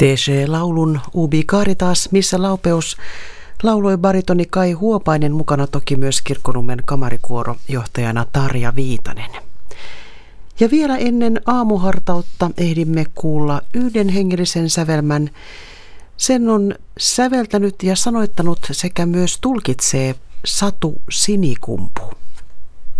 TC-laulun Ubi Caritas, missä laupeus lauloi baritoni Kai Huopainen, mukana toki myös Kirkkonummen kamarikuoro johtajana Tarja Viitanen. Ja vielä ennen aamuhartautta ehdimme kuulla yhden hengellisen sävelmän. Sen on säveltänyt ja sanoittanut sekä myös tulkitsee Satu Sinikumpu.